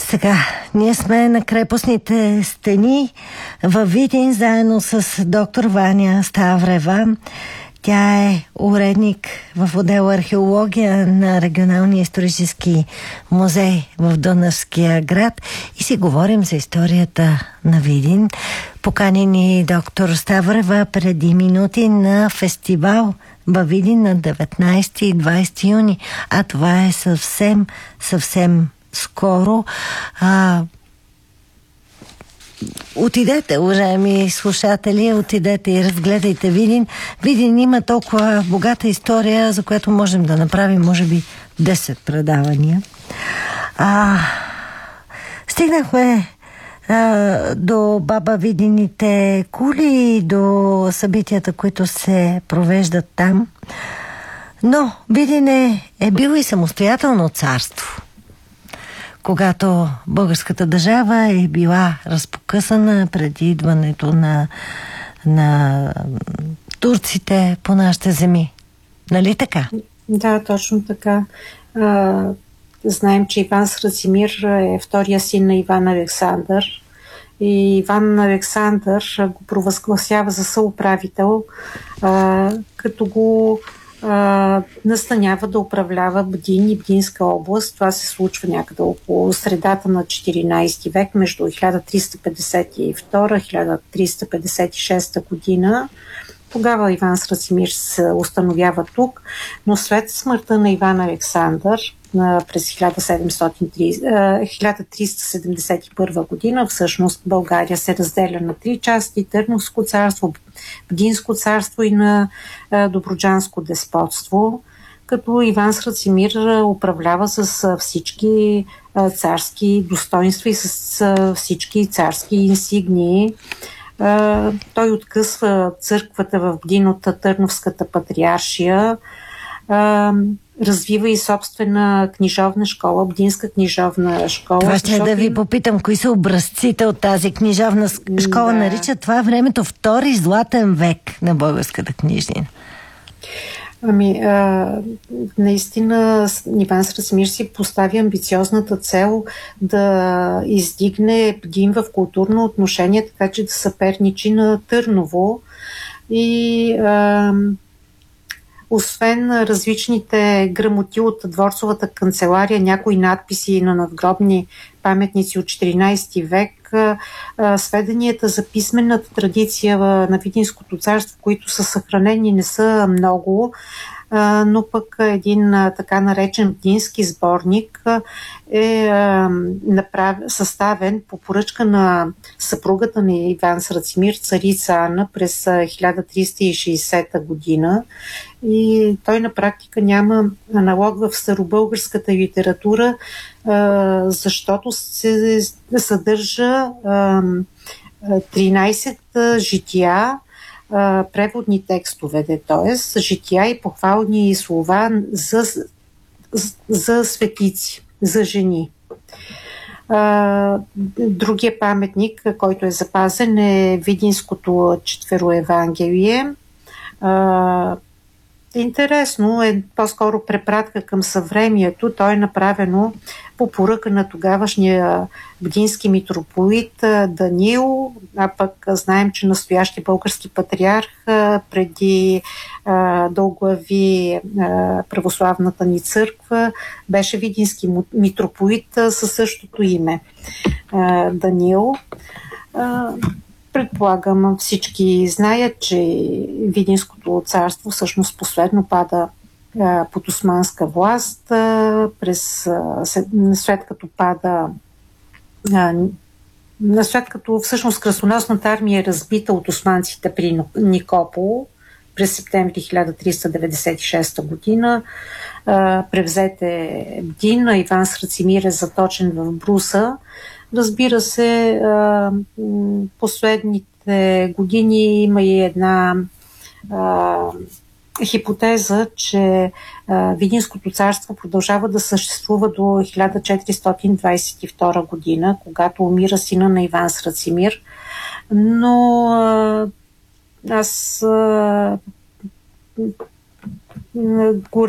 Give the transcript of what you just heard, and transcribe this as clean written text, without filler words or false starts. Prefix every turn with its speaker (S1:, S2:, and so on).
S1: Сега, ние сме на крепостните стени във Видин, заедно с доктор Ваня Ставрева. Тя е уредник в отдел археология на Регионалния исторически музей в Дунавския град и си говорим за историята на Видин. Покани ни доктор Ставрева преди минути на фестивал във Видин на 19 и 20 юни, а това е съвсем скоро. Отидете, уважаеми слушатели, отидете и разгледайте Видин. Видин има толкова богата история, за която можем да направим, може би, 10 предавания. Стигнахме до баба Видините кули, до събитията, които се провеждат там. Но Видин е бил и самостоятелно царство. Когато българската държава е била разпокъсана преди идването на турците по нашите земи. Нали така?
S2: Да, точно така. Знаем, че Иван Срацимир е втория син на Иван Александър. И Иван Александър го провъзгласява за съуправител, като го настанява да управлява Бдин и Бдинска област. Това се случва някъде около средата на 14 век, между 1352-1356 година. Тогава Иван Срацимир се установява тук, но след смъртта на Иван Александър през 1371 година всъщност България се разделя на 3 части: Търновско царство, Бдинско царство и на Добруджанско деспотство, като Иван Срацимир управлява с всички царски достоинства и с всички царски инсигнии. Той откъсва църквата в Бдин от Търновската патриаршия, развива и собствена книжовна школа, Бдинска книжовна школа.
S1: Това ще да ви попитам, кои са образците от тази книжовна школа? Да. Нарича това времето втори златен век на българската книжнина.
S2: Наистина Иван Срацимир си постави амбициозната цел да издигне Бдин в културно отношение, така че да съперничи на Търново. И освен различните грамоти от дворцовата канцелария, някои надписи на надгробни паметници от 14 век, сведенията за писмената традиция на Видинското царство, които са съхранени, не са много, но пък един така наречен Бдински сборник е съставен по поръчка на съпругата на Иван Срацимир, царица Ана, през 1360 година. И той на практика няма аналог в старобългарската литература, защото се съдържа 13 жития, преводни текстове, т.е. жития и похвални слова за светици, за жени. Другия паметник, който е запазен, е Видинското четвероевангелие. Интересно е по-скоро препратка към съвремието. То е направено по поръка на тогавашния бдински митрополит Даниил, а пък знаем, че настоящи български патриарх преди да оглави православната ни църква беше видински митрополит със същото име Даниил. Предполагам, всички знаят, че Видинското царство всъщност последно пада под османска власт, след като всъщност кръстоносната армия е разбита от османците при Никопол през септември 1396 година. Превзете Бдин, Иван Срацимир е заточен в Бруса. Разбира се, последните години има и една хипотеза, че Видинското царство продължава да съществува до 1422 година, когато умира сина на Иван Срацимир. Но аз го